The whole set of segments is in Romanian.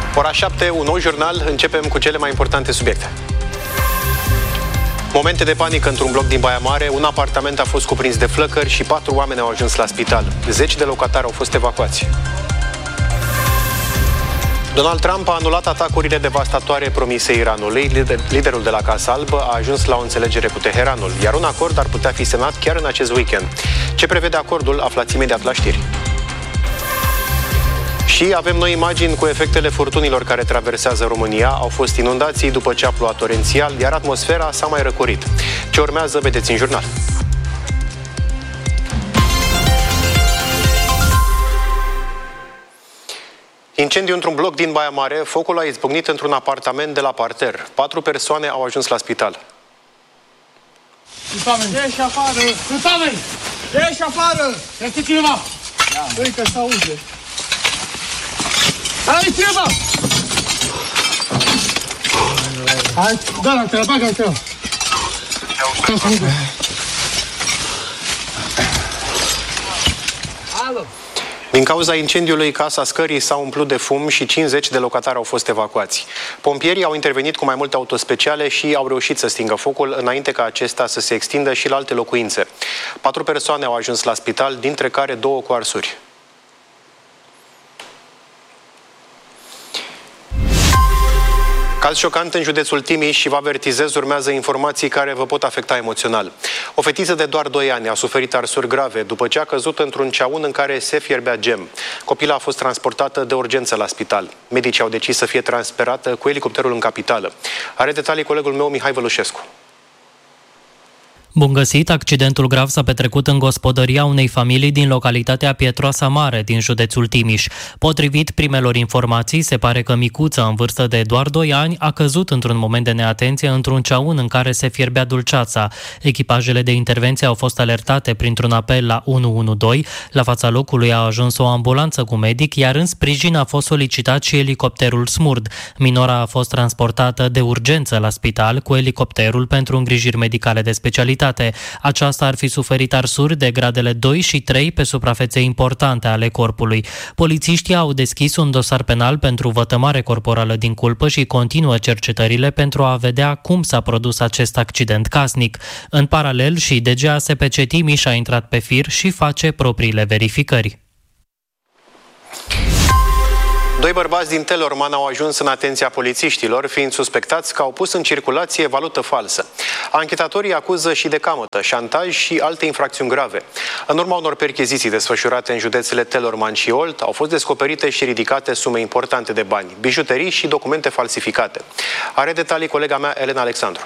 Ora 7, un nou jurnal. Începem cu cele mai importante subiecte. Momente de panică într-un bloc din Baia Mare. Un apartament a fost cuprins de flăcări și 4 oameni au ajuns la spital. 10 de locatari au fost evacuați. Donald Trump a anulat atacurile devastatoare promise Iranului. Liderul de la Casa Albă a ajuns la o înțelegere cu Teheranul, iar un acord ar putea fi semnat chiar în acest weekend. Ce prevede acordul, aflați imediat la știri. Și avem noi imagini cu efectele furtunilor care traversează România. Au fost inundații după ce a plouat torențial, iar atmosfera s-a mai răcorit. Ce urmează, vedeți în jurnal. Incendiu într-un bloc din Baia Mare. Focul a izbucnit într-un apartament de la parter. 4 persoane au ajuns la spital. Ieși afară! Ieși afară! Este cineva! Băi, că se aude. Hai, cineva! Hai, da, te-l bagă-te! Alo! Din cauza incendiului, casa scării s-a umplut de fum și 50 de locatari au fost evacuați. Pompierii au intervenit cu mai multe autospeciale și au reușit să stingă focul înainte ca acesta să se extindă și la alte locuințe. 4 persoane au ajuns la spital, dintre care 2 cu arsuri. Caz șocant în județul Timiș și vă avertizez, urmează informații care vă pot afecta emoțional. O fetiță de doar 2 ani a suferit arsuri grave după ce a căzut într-un ceaun în care se fierbea gem. Copila a fost transportată de urgență la spital. Medicii au decis să fie transferată cu elicopterul în capitală. Are detalii colegul meu Mihai Vălușescu. Bun găsit! Accidentul grav s-a petrecut în gospodăria unei familii din localitatea Pietroasa Mare, din județul Timiș. Potrivit primelor informații, se pare că micuța, în vârstă de doar 2 ani, a căzut într-un moment de neatenție într-un ceaun în care se fierbea dulceața. Echipajele de intervenție au fost alertate printr-un apel la 112. La fața locului a ajuns o ambulanță cu medic, iar în sprijin a fost solicitat și elicopterul SMURD. Minora a fost transportată de urgență la spital cu elicopterul pentru îngrijiri medicale de specialitate. Aceasta ar fi suferit arsuri de gradele 2 și 3 pe suprafețe importante ale corpului. Polițiștii au deschis un dosar penal pentru vătămare corporală din culpă și continuă cercetările pentru a vedea cum s-a produs acest accident casnic. În paralel, și DGASPC Timiș a intrat pe fir și face propriile verificări. 2 bărbați din Teleorman au ajuns în atenția polițiștilor, fiind suspectați că au pus în circulație valută falsă. Anchetatorii acuză și de camătă, șantaj și alte infracțiuni grave. În urma unor percheziții desfășurate în județele Teleorman și Olt, au fost descoperite și ridicate sume importante de bani, bijuterii și documente falsificate. Are detalii colega mea, Elena Alexandru.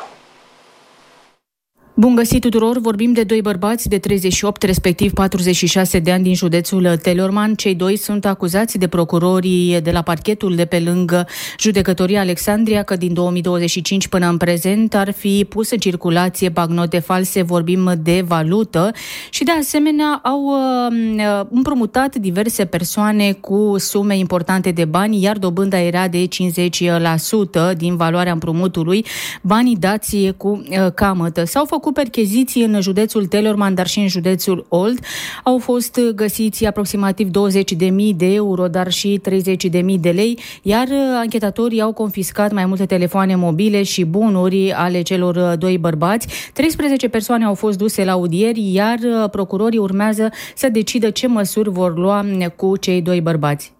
Bun găsit tuturor! Vorbim de 2 bărbați de 38, respectiv 46 de ani din județul Teleorman. Cei 2 sunt acuzați de procurorii de la parchetul de pe lângă judecătoria Alexandria că din 2025 până în prezent ar fi pus în circulație bagnote false, vorbim de valută, și de asemenea au împrumutat diverse persoane cu sume importante de bani, iar dobânda era de 50% din valoarea împrumutului, banii dați cu camătă. S-au făcut percheziții în județul Teleorman, dar și în județul Olt. Au fost găsiți aproximativ 20.000 de euro, dar și 30.000 de lei, iar anchetatorii au confiscat mai multe telefoane mobile și bunuri ale celor 2 bărbați. 13 persoane au fost duse la audieri, iar procurorii urmează să decidă ce măsuri vor lua cu cei 2 bărbați.